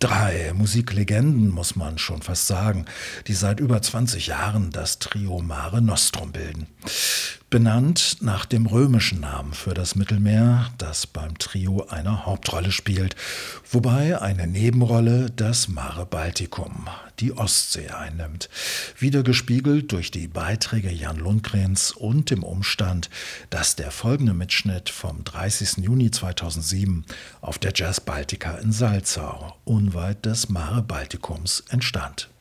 Drei Musiklegenden, muss man schon fast sagen, die seit über 20 Jahren das Trio Mare Nostrum bilden. Benannt nach dem römischen Namen für das Mittelmeer, das beim Trio eine Hauptrolle spielt, wobei eine Nebenrolle das Mare Balticum, die Ostsee, einnimmt. Wiedergespiegelt durch die Beiträge Jan Lundgrens und dem Umstand, dass der folgende Mitschnitt vom 30. Juni 2007 auf der Jazz Baltica in Salzau, unweit des Mare Balticums, entstand.